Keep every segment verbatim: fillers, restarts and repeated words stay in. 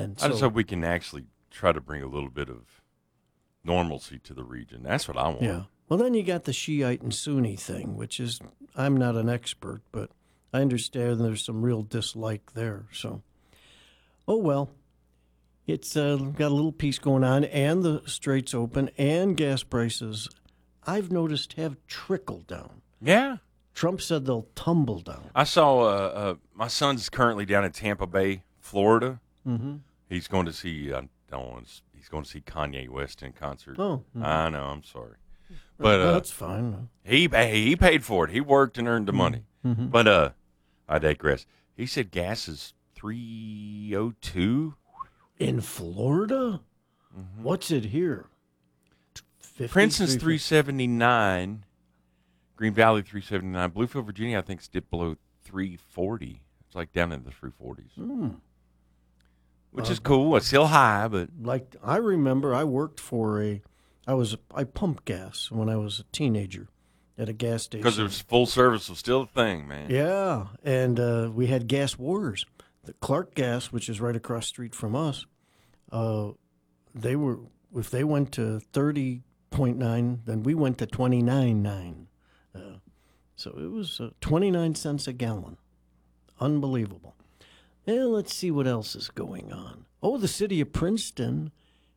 And I so, just hope we can actually try to bring a little bit of normalcy to the region. That's what I want. yeah. Well, then you got the Shiite and Sunni thing, which is, I'm not an expert, but I understand there's some real dislike there. So, oh well. It's uh, got a little piece going on, and the Straits open, and gas prices, I've noticed, have trickled down. Yeah. Trump said they'll tumble down. I saw uh, uh, my son's currently down in Tampa Bay, Florida. Mm-hmm. He's going to see, I don't want to, he's going to see Kanye West in concert. Oh. Mm-hmm. I know, I'm sorry. But uh, well, that's fine. he he paid for it. He worked and earned the money. Mm-hmm. But uh, I digress. He said gas is three oh two. In Florida? Mm-hmm. What's it here? fifty, Princeton's three seventy-nine. Green Valley three seventy-nine. Bluefield, Virginia, I think, is dipped below three forty. It's like down in the three forties. Mm. Which Uh, is cool. It's still high, but Like, I remember I worked for a, I was, I pumped gas when I was a teenager at a gas station. because it was full service was still a thing, man. Yeah, and uh, we had gas wars. The Clark Gas, which is right across the street from us, uh, they were, if they went to thirty point nine, then we went to twenty-nine point nine. Uh, so it was uh, twenty-nine cents a gallon. Unbelievable. And let's see what else is going on. Oh, the city of Princeton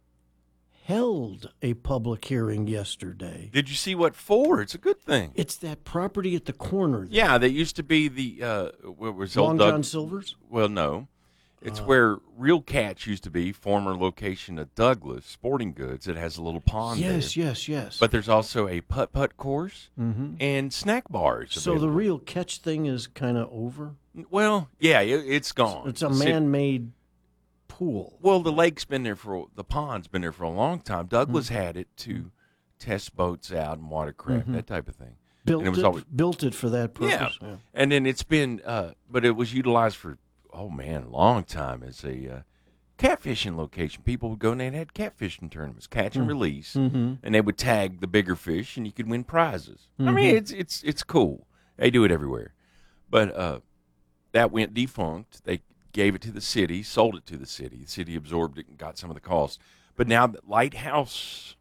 held a public hearing yesterday. Did you see what for? It's a good thing. It's that property at the corner there. Yeah, that used to be the uh, what was Long old Doug- John Silver's? Well, no, it's Uh, where Real Cats used to be, former location of Douglas Sporting Goods. It has a little pond Yes, there. yes, yes. But there's also a putt putt course Mhm. and snack bars. So the available. real catch thing is kind of over. well, yeah, it, it's gone. It's a The cit- man-made pool. Well, the lake's been there for the pond's been there for a long time. Douglas had it to test boats out and watercraft, that type of thing. Built and it it, was always built it for that yeah. purpose. Yeah. And then it's been, uh, but it was utilized for oh man, a long time as a uh, catfishing location. People would go and they had catfishing tournaments, catch and release, Mm-hmm. and they would tag the bigger fish, and you could win prizes. I mean, it's it's it's cool. They do it everywhere, but uh, that went defunct. They gave it to the city, sold it to the city. The city absorbed it and got some of the cost. But now that Lighthouse,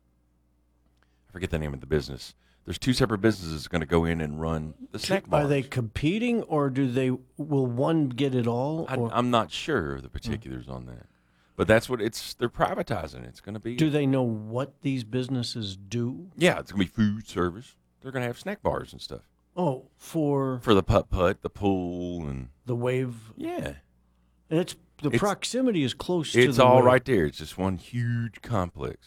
I forget the name of the business. There's two separate businesses going to go in and run the snack bars. Are they competing, or do they? Will one get it all? I, Or I'm not sure of the particulars on that, but that's what it's. They're privatizing it. It's going to be. do they know what these businesses do? Yeah, it's going to be food service. They're going to have snack bars and stuff Oh, for for the putt putt, the pool, and the wave. yeah, And it's the It's- proximity is close to it's the all wave. right there. It's just one huge complex.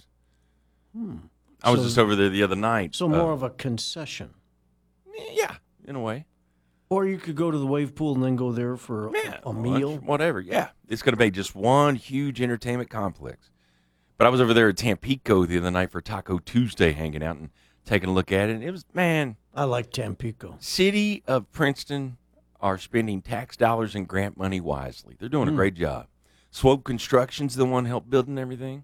Hmm. I was So- just over there the other night. So uh, more of a concession. yeah, in a way. Or you could go to the wave pool and then go there for a, Yeah, a lunch, meal. whatever. Yeah, it's going to be just one huge entertainment complex. But I was over there at Tampico the other night for Taco Tuesday, hanging out and taking a look at it. And it was, man, I like Tampico. City of Princeton are spending tax dollars and grant money wisely. They're doing a great job. Swope Construction's the one helped building everything.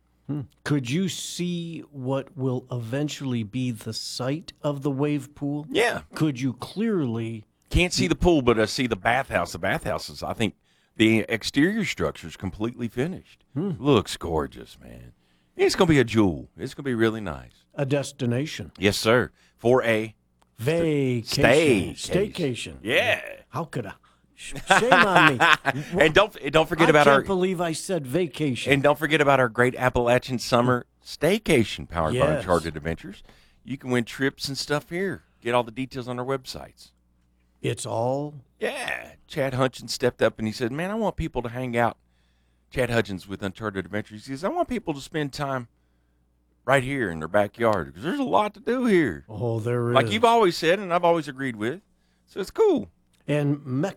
Could you see what will eventually be the site of the wave pool? Yeah. Could you clearly? Can't see the pool, but I see the bathhouse. The bathhouse is, I think, the exterior structure is completely finished. Looks gorgeous, man. It's going to be a jewel. It's going to be really nice. A destination. Yes, sir. For a Vacation. Staycation. Staycation. yeah. How could I? Sh- Shame on me. And don't and don't forget I about can't our believe I said vacation. and don't forget about our great Appalachian summer staycation powered by Yes. Uncharted Adventures. You can win trips and stuff here. Get all the details on our websites. it's all Yeah. Chad Hutchins stepped up and he said, man, I want people to hang out. Chad Hutchins with Uncharted Adventures. He says, I want people to spend time right here in their backyard because there's a lot to do here. oh there is. Like you've always said, and I've always agreed with. So it's cool. and Mech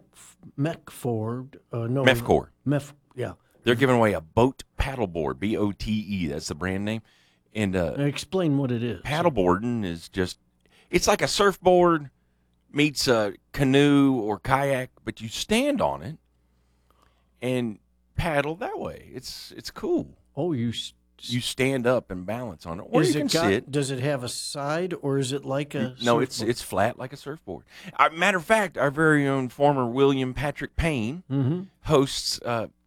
Mechford. Uh, no, Mefcor. Mef. Yeah. They're giving away a boat paddleboard, B O T E. That's the brand name. And uh, Explain what it is. paddleboarding is just, it's like a surfboard meets a canoe or kayak, but you stand on it and paddle that way. It's it's cool. Oh, you. s- You stand up and balance on it, or is you it can got, sit. Does it have a side, or is it like a? No, it's surfboard? it's flat like a surfboard. Uh, matter of fact, our very own former William Patrick Payne Mm-hmm. hosts uh,